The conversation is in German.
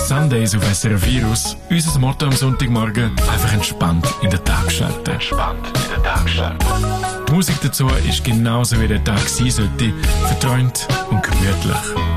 Sundays auf SRF Virus. Unser Motto am Sonntagmorgen: einfach entspannt in den Tag starten. Die Musik dazu ist genauso wie der Tag sein sollte: verträumt und gemütlich.